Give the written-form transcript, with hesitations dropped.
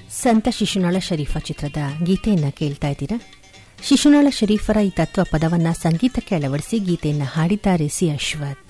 ಸಂತ ಶಿಶುನಾಳ ಶರೀಫ ಚಿತ್ರದ ಗೀತೆಯನ್ನ ಕೇಳ್ತಾ ಇದ್ದೀರಾ. ಶಿಶುನಾಳ ಶರೀಫರ ಈ ತತ್ವ ಪದವನ್ನ ಸಂಗೀತಕ್ಕೆ ಅಳವಡಿಸಿ ಗೀತೆಯನ್ನ ಹಾಡಿದ್ದಾರೆ ಸಿ ಅಶ್ವಥ್.